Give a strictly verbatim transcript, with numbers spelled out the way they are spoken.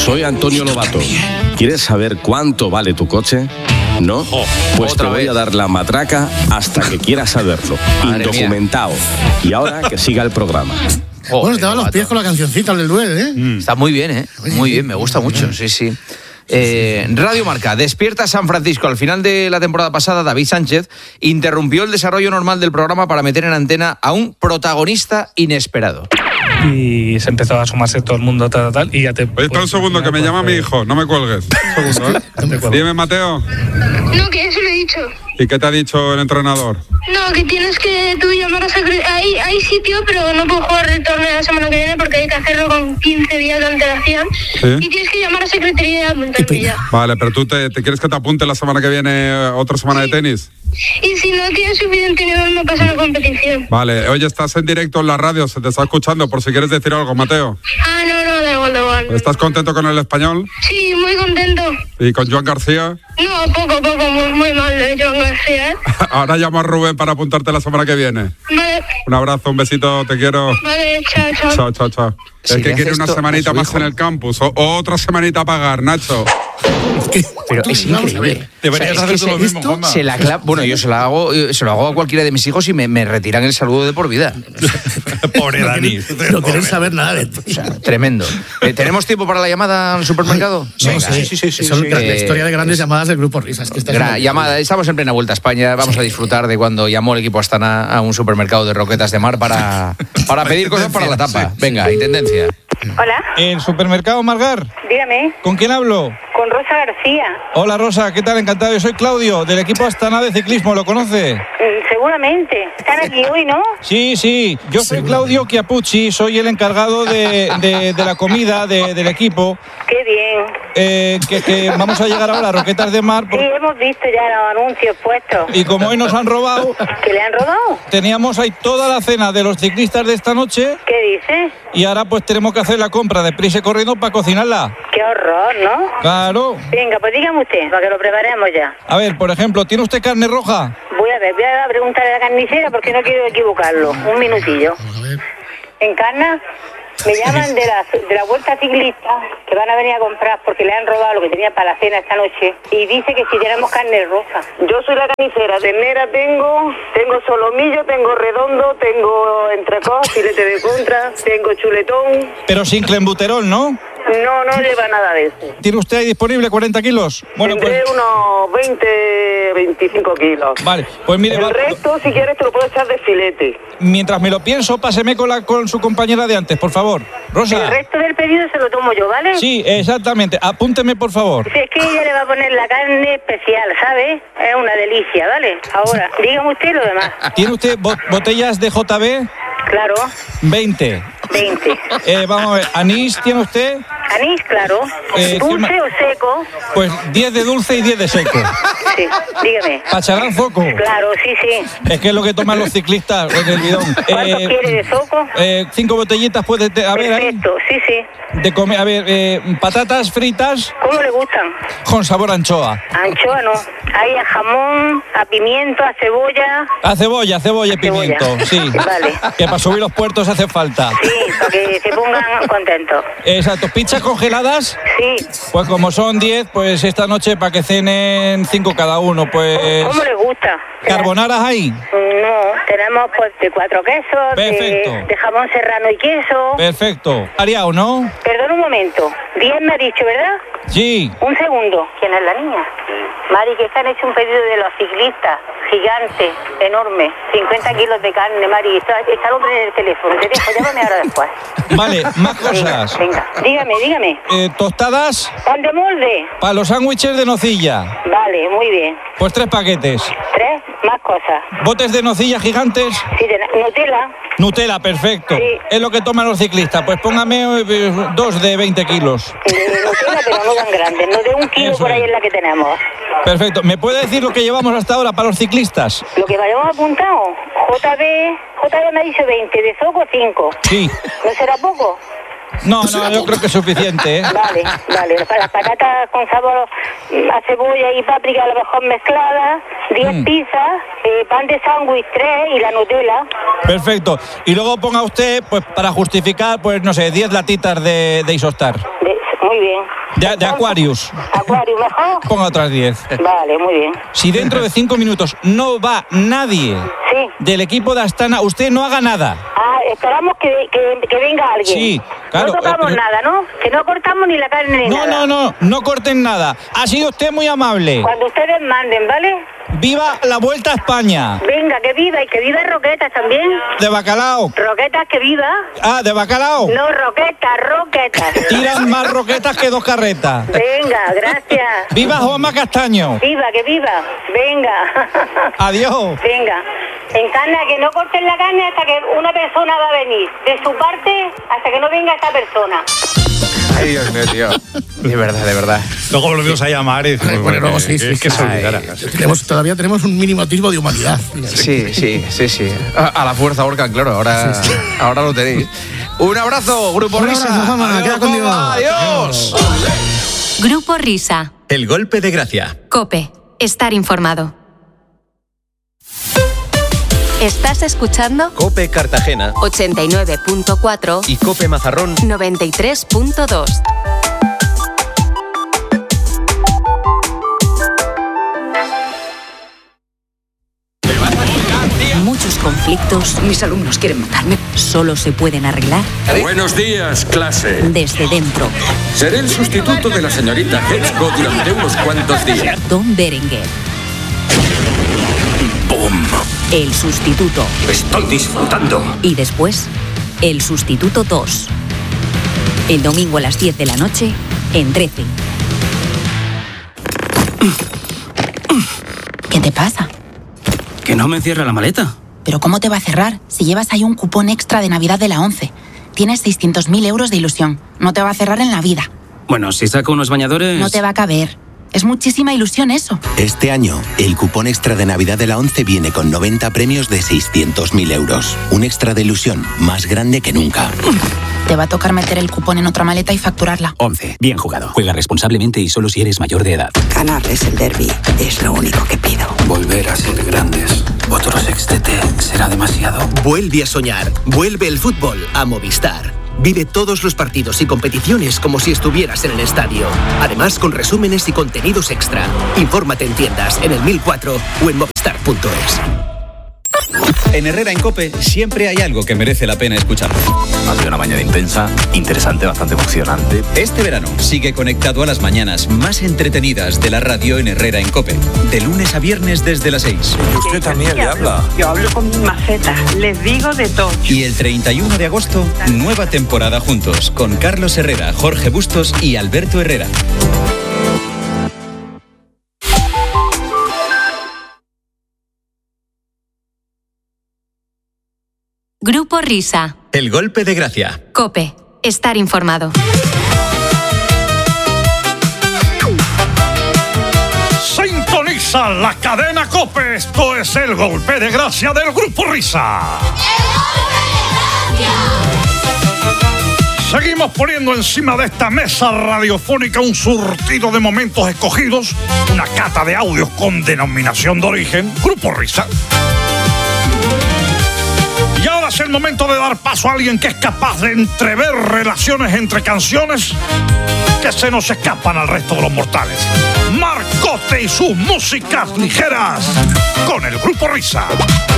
soy Antonio Lobato. ¿Quieres saber cuánto vale tu coche? ¿No? Oh, pues te voy vez. a dar la matraca hasta que quieras saberlo. Madre Indocumentado. mía. Y ahora que siga el programa. Joder, bueno, te van los pies con la cancioncita del duet, ¿eh? Mm. Está muy bien, ¿eh? Muy bien, me gusta mucho, sí, sí. Eh, Radio Marca, despierta San Francisco. Al final de la temporada pasada, David Sánchez interrumpió el desarrollo normal del programa para meter en antena a un protagonista inesperado. Y se empezó a sumarse todo el mundo, tal, tal, y ya te... Oye, espera un segundo, que me llama mi hijo, no me cuelgues. Un segundo, ¿eh? Dime, Mateo. No, que eso lo he dicho. ¿Y qué te ha dicho el entrenador? No, que tienes que tú llamar a secretaría. Hay, hay sitio, pero no puedo jugar el torneo la semana que viene porque hay que hacerlo con quince días de antelación. ¿Sí? Y tienes que llamar a secretaría y apuntarte ya. Vale, pero tú te, te quieres que te apunte la semana que viene otra semana Sí. de tenis. Y si no tienes suficiente nivel, no pasa la competición. Vale, oye, estás en directo en la radio, se te está escuchando, por si quieres decir algo, Mateo. Ah, no, no, da igual, da igual. ¿Estás contento con el español? Sí, muy contento. ¿Y con Joan García? No, poco, poco, muy, muy mal de Joan García, ¿eh? Ahora llamo a Rubén para apuntarte la semana que viene. Vale, Un abrazo, un besito, te quiero. vale, chao, chao. Chao, chao, chao. Si es le que quiere haces una esto semanita a su más hijo. en el campus. O, o otra semanita a pagar, Nacho. Pero es Vamos a increíble. ver. Deberías O sea, es hacer que tú lo se- mismo, esto Juanma. se la cla- Bueno, yo se lo hago, eh, se lo hago a cualquiera de mis hijos y me, me retiran el saludo de por vida. Pobre Dani. No querer saber nada de ti. O sea, tremendo. Eh, ¿Tenemos tiempo para la llamada al supermercado? No Venga. sé. Sí, sí, sí, Son sí. la Eh, historia de grandes llamadas del Grupo Risas. Que está Gra- siendo- llamada, estamos en plena Vuelta a España. Vamos a disfrutar de cuando llamó el equipo Astana a un supermercado de roquetas de mar para, para pedir cosas para la tapa. Venga, intendencia. Hola, El supermercado Margar, dígame, ¿con quién hablo? con Rosa García. Hola Rosa, ¿qué tal? Encantado, yo soy Claudio, del equipo Astana de ciclismo, ¿lo conoce? Mm, seguramente. Están aquí hoy, ¿no? Sí, sí, yo soy Claudio Chiapucci, soy el encargado de, de- de la comida de- del equipo, Qué bien. eh, que, que vamos a llegar ahora a Roquetas de Mar, Sí, por- hemos visto ya los anuncios puestos. y como hoy nos han robado, ¿Que le han robado? teníamos ahí toda la cena de los ciclistas de esta noche ¿Qué dice? y ahora pues tenemos que hacer la compra de prisa y corriendo para cocinarla. Qué horror, ¿no? Claro. Venga, pues dígame usted, para que lo preparemos ya. A ver, por ejemplo, ¿tiene usted carne roja? Voy a ver, voy a preguntarle a la carnicera porque no quiero equivocarlo. Un minutillo. A ver. Encarna, me llaman de la, de la Vuelta Ciclista, que van a venir a comprar porque le han robado lo que tenía para la cena esta noche. Y dice que si tenemos carne roja. Yo soy la carnicera. Ternera tengo, tengo solomillo, tengo redondo, tengo entrecot, filete de contra, tengo chuletón. Pero sin clenbuterol, ¿no? No, no lleva nada de eso. ¿Tiene usted ahí disponible cuarenta kilos? Bueno, Tendré pues... unos veinte, veinticinco kilos. Vale, pues mire, El va- resto, si quieres, te lo puedo echar de filete. mientras me lo pienso, páseme con, la, con su compañera de antes, por favor. Rosa. El resto del pedido se lo tomo yo, ¿vale? Sí, exactamente. Apúnteme, por favor. Si es que ella le va a poner la carne especial, ¿sabe? Es una delicia, ¿vale? Ahora, dígame usted lo demás. ¿Tiene usted bo- botellas de J B? Claro, veinte. veinte. Eh, vamos a ver, ¿anís tiene usted? Anís, claro. Eh, ¿Dulce ¿qué o seco? Pues diez de dulce y diez de seco. Sí, dígame. ¿Pacharán foco? Claro, sí, sí. Es que es lo que toman los ciclistas en el bidón. ¿Cuánto Eh, quiere de soco? eh, cinco botellitas puede te- haber ahí. Perfecto, sí, sí. De comer, a ver, eh, patatas fritas ¿Cómo le gustan? con sabor a anchoa. Anchoa no. Hay a jamón, a pimiento, a cebolla. A cebolla, cebolla y Cebolla. pimiento, sí. Vale. Que para subir los puertos hace falta. Sí, para que se pongan contentos. Exacto. ¿Pizzas congeladas? Sí. Pues como son diez, pues esta noche para que cenen cinco cada uno, pues... ¿Cómo le gusta? ¿Carbonaras ahí? No, tenemos pues de cuatro quesos, de, Perfecto. de jamón serrano y queso. Perfecto. Ariao, ¿no? Perdón un momento. diez me ha dicho, ¿verdad? Sí. Un segundo. ¿Quién es la niña? Mari, que están hecho un pedido de los ciclistas. Gigante, enorme. cincuenta kilos de carne, Mari. Está, está el hombre en el teléfono. Te dejo, llámame ahora después. Vale, más cosas. Venga, dígame, dígame. Eh, tostadas ¿Pan de molde? para los sándwiches de nocilla. Vale, muy bien. Pues tres paquetes. Tres, más cosas. Botes de nocilla gigantes. Sí, de Nutella. Nutella, perfecto. Sí. Es lo que toman los ciclistas. Pues póngame eh, dos de veinte kilos. De Nutella, pero no tan grandes. No de un kilo Eso por ahí es. es la que tenemos. Perfecto. ¿Me puede decir lo que llevamos hasta ahora para los ciclistas? Lo que vayamos apuntado. J B, J B me ha dicho veinte, de soco cinco. Sí. ¿No será poco? No, no, yo creo que es suficiente, ¿eh? Vale, vale. Para las patatas con sabor mm, a cebolla y páprica a lo mejor mezcladas, diez Mm. pizzas, eh, pan de sándwich tres y la Nutella. Perfecto. Y luego ponga usted, pues para justificar, pues no sé, diez latitas de, de Isostar. De- muy bien. De, de Aquarius. Acuario, mejor. Ponga otras diez. Vale, muy bien. Si dentro de cinco minutos no va nadie Sí. del equipo de Astana, usted no haga nada. Ah, esperamos que, que, que venga alguien. Sí, claro. No tocamos eh, nada, ¿no? Que no cortamos ni la carne ni No, nada. no, no, no corten nada. Ha sido usted muy amable. Cuando ustedes manden, ¿vale? ¡Viva la Vuelta a España! Venga, que viva y que viva Roquetas también. De bacalao. Roquetas, que viva. Ah, de bacalao. No, Roquetas, Roquetas. Tiran más roquetas que dos carretas. Venga, gracias. ¡Viva Juanma Castaño! Viva, que viva. Venga. Adiós. Venga. Encarna, que no corten la carne hasta que una persona va a venir. De su parte, hasta que no venga esta persona. Ay, Dios mío, tío. De verdad, de verdad. Luego volvemos a llamar y decimos, Bueno, luego sí, sí, es que sí. se olvidara. Tenemos, todavía tenemos un mínimo atisbo de humanidad. Sí, sí, sí, sí. A, a la fuerza, Orcan, claro. Ahora, Sí, sí. ahora lo tenéis. Un abrazo, Grupo Un Risa. abrazo, Juanma, Adiós, queda con Dios. Juanma, adiós. Grupo Risa. El golpe de gracia. COPE. Estar informado. ¿Estás escuchando? Cope Cartagena ochenta y nueve punto cuatro y Cope Mazarrón noventa y tres punto dos. Muchos conflictos, mis alumnos quieren matarme, solo se pueden arreglar Buenos días, clase. desde dentro. Seré el sustituto de la señorita Hetzko durante unos cuantos días. Don Berenguer, ¡Bum! el sustituto. Estoy disfrutando. Y después, el sustituto dos. El domingo a las diez de la noche, en trece. ¿Qué te pasa? Que no me cierra la maleta. ¿Pero cómo te va a cerrar si llevas ahí un cupón extra de Navidad de la ONCE? Tienes seiscientos mil euros de ilusión. No te va a cerrar en la vida. Bueno, si saco unos bañadores... No te va a caber. Es muchísima ilusión eso. Este año, el cupón extra de Navidad de la ONCE viene con noventa premios de seiscientos mil euros. Un extra de ilusión más grande que nunca. Te va a tocar meter el cupón en otra maleta y facturarla. once. Bien jugado. Juega responsablemente y solo si eres mayor de edad. Ganarles el derbi es lo único que pido. Volver a ser grandes. Otro sextete será demasiado. Vuelve a soñar. Vuelve el fútbol a Movistar. Vive todos los partidos y competiciones como si estuvieras en el estadio. Además, con resúmenes y contenidos extra. Infórmate en tiendas, en el mil cuatro o en movistar punto es. En Herrera en Cope siempre hay algo que merece la pena escuchar. Ha sido una mañana intensa, interesante, bastante emocionante. Este verano sigue conectado a las mañanas más entretenidas de la radio en Herrera en Cope. De lunes a viernes desde las seis. Y usted también le habla. Yo hablo con mi maceta, les digo de todo. Y el treinta y uno de agosto, nueva temporada juntos con Carlos Herrera, Jorge Bustos y Alberto Herrera. Grupo Risa. El golpe de gracia. COPE. Estar informado. Sintoniza la cadena COPE. Esto es el golpe de gracia del Grupo Risa. Seguimos poniendo encima de esta mesa radiofónica un surtido de momentos escogidos, una cata de audios con denominación de origen, Grupo Risa. Y ahora es el momento de dar paso a alguien que es capaz de entrever relaciones entre canciones que se nos escapan al resto de los mortales. Marcote y sus músicas ligeras con el Grupo Risa.